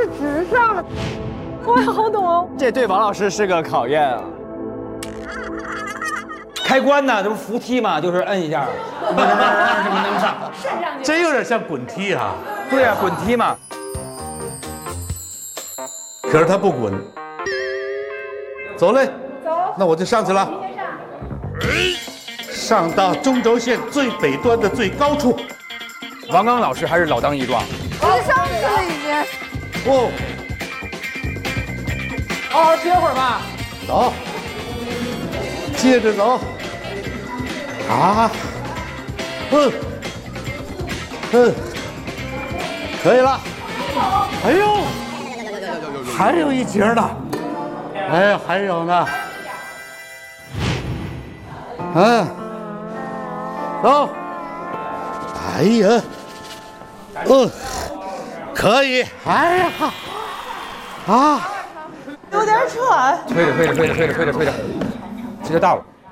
是直上的，我也好懂哦。 这对王老师是个考验啊。 开关呢，这不扶梯嘛，就是摁一下，能上。 真有点像滚梯啊。 对啊，滚梯嘛。 可是他不滚。走嘞。走。那我就上去了。上到中轴线最北端的最高处。 王刚老师还是老当益壮。 直上去了已经。 哦。 好好歇会儿吧。 走。接着走。啊。可以了。哎呦，还有一节呢。哎，还有呢。走。哎呀，可以。哎呀， 有点喘。 推着，这就到了。